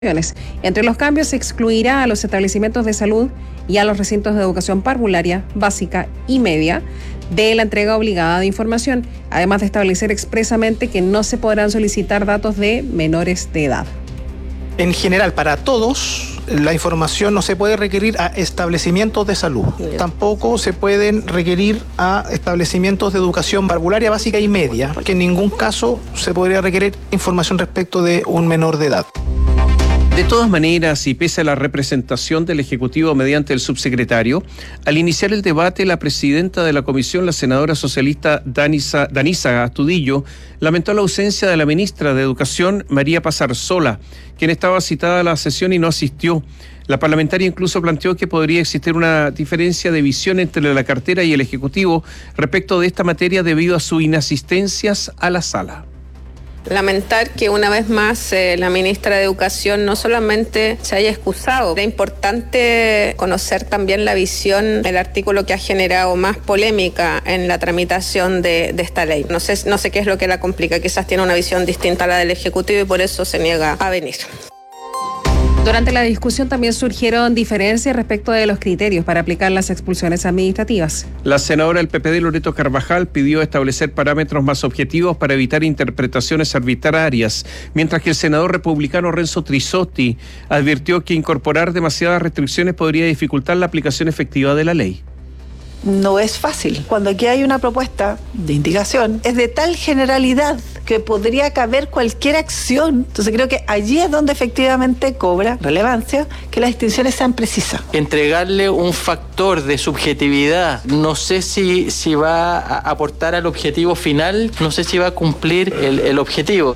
Entre los cambios se excluirá a los establecimientos de salud y a los recintos de educación parvularia, básica y media de la entrega obligada de información, además de establecer expresamente que no se podrán solicitar datos de menores de edad. En general, para todos, la información no se puede requerir a establecimientos de salud. Tampoco se pueden requerir a establecimientos de educación parvularia, básica y media, que en ningún caso se podría requerir información respecto de un menor de edad. De todas maneras, y pese a la representación del Ejecutivo mediante el subsecretario, al iniciar el debate, la presidenta de la comisión, la senadora socialista Danisa Astudillo, lamentó la ausencia de la ministra de Educación, María Pazarsola, quien estaba citada a la sesión y no asistió. La parlamentaria incluso planteó que podría existir una diferencia de visión entre la cartera y el Ejecutivo respecto de esta materia debido a sus inasistencias a la sala. Lamentar que una vez más la ministra de Educación no solamente se haya excusado. Es importante conocer también la visión, el artículo que ha generado más polémica en la tramitación de esta ley. No sé qué es lo que la complica, quizás tiene una visión distinta a la del Ejecutivo y por eso se niega a venir. Durante la discusión también surgieron diferencias respecto de los criterios para aplicar las expulsiones administrativas. La senadora del PPD, Loreto Carvajal, pidió establecer parámetros más objetivos para evitar interpretaciones arbitrarias, mientras que el senador republicano Renzo Trisotti advirtió que incorporar demasiadas restricciones podría dificultar la aplicación efectiva de la ley. No es fácil. Cuando aquí hay una propuesta de indicación, es de tal generalidad que podría caber cualquier acción. Entonces creo que allí es donde efectivamente cobra relevancia que las distinciones sean precisas. Entregarle un factor de subjetividad, no sé si va a aportar al objetivo final, no sé si va a cumplir el objetivo.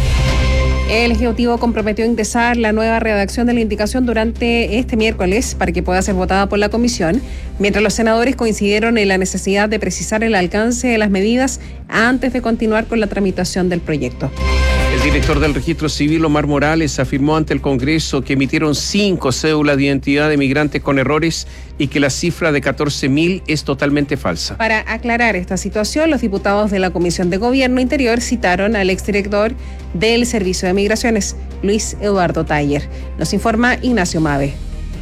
El Ejecutivo comprometió a ingresar la nueva redacción de la indicación durante este miércoles para que pueda ser votada por la comisión, mientras los senadores coincidieron en la necesidad de precisar el alcance de las medidas antes de continuar con la tramitación del proyecto. El director del Registro Civil, Omar Morales, afirmó ante el Congreso que emitieron 5 cédulas de identidad de migrantes con errores y que la cifra de 14.000 es totalmente falsa. Para aclarar esta situación, los diputados de la Comisión de Gobierno Interior citaron al exdirector del Servicio de Migraciones, Luis Eduardo Taller. Nos informa Ignacio Mave.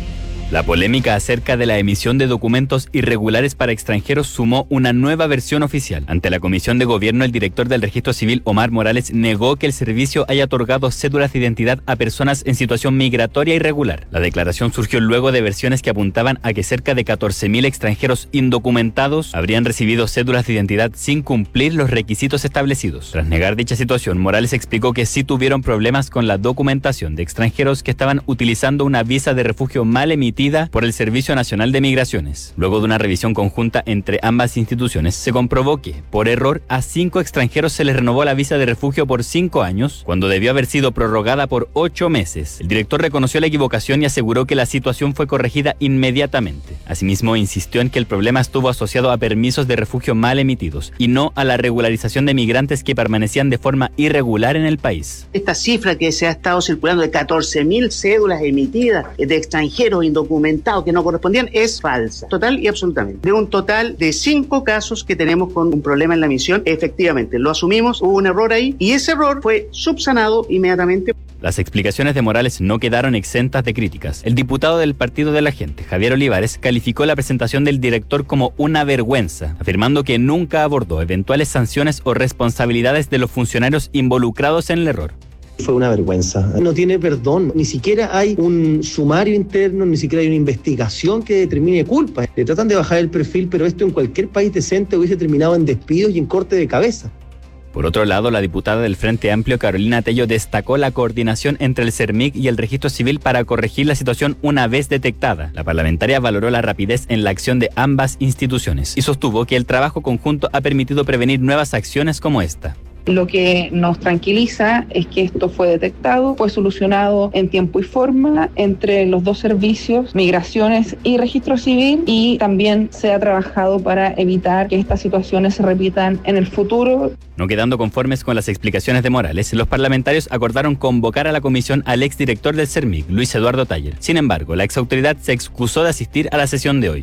La polémica acerca de la emisión de documentos irregulares para extranjeros sumó una nueva versión oficial. Ante la Comisión de Gobierno, el director del Registro Civil, Omar Morales, negó que el servicio haya otorgado cédulas de identidad a personas en situación migratoria irregular. La declaración surgió luego de versiones que apuntaban a que cerca de 14.000 extranjeros indocumentados habrían recibido cédulas de identidad sin cumplir los requisitos establecidos. Tras negar dicha situación, Morales explicó que sí tuvieron problemas con la documentación de extranjeros que estaban utilizando una visa de refugio mal emitida por el Servicio Nacional de Migraciones. Luego de una revisión conjunta entre ambas instituciones, se comprobó que, por error, a 5 extranjeros se les renovó la visa de refugio por 5 años, cuando debió haber sido prorrogada por 8 meses. El director reconoció la equivocación y aseguró que la situación fue corregida inmediatamente. Asimismo, insistió en que el problema estuvo asociado a permisos de refugio mal emitidos y no a la regularización de migrantes que permanecían de forma irregular en el país. Esta cifra que se ha estado circulando de 14.000 cédulas emitidas de extranjeros indocumentados que no correspondían es falsa, total y absolutamente. De un total de 5 casos que tenemos con un problema en la emisión, efectivamente lo asumimos, hubo un error ahí y ese error fue subsanado inmediatamente. Las explicaciones de Morales no quedaron exentas de críticas. El diputado del Partido de la Gente, Javier Olivares, calificó la presentación del director como una vergüenza, afirmando que nunca abordó eventuales sanciones o responsabilidades de los funcionarios involucrados en el error. Fue una vergüenza. No tiene perdón. Ni siquiera hay un sumario interno, ni siquiera hay una investigación que determine culpa. Le tratan de bajar el perfil, pero esto en cualquier país decente hubiese terminado en despidos y en corte de cabeza. Por otro lado, la diputada del Frente Amplio, Carolina Tello, destacó la coordinación entre el CERMIC y el Registro Civil para corregir la situación una vez detectada. La parlamentaria valoró la rapidez en la acción de ambas instituciones y sostuvo que el trabajo conjunto ha permitido prevenir nuevas acciones como esta. Lo que nos tranquiliza es que esto fue detectado, fue solucionado en tiempo y forma entre los dos servicios, Migraciones y Registro Civil, y también se ha trabajado para evitar que estas situaciones se repitan en el futuro. No quedando conformes con las explicaciones de Morales, los parlamentarios acordaron convocar a la comisión al exdirector del CERMIC, Luis Eduardo Taller. Sin embargo, la exautoridad se excusó de asistir a la sesión de hoy.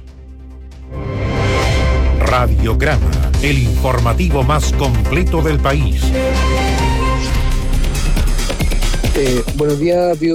Radiograma, el informativo más completo del país. Buenos días,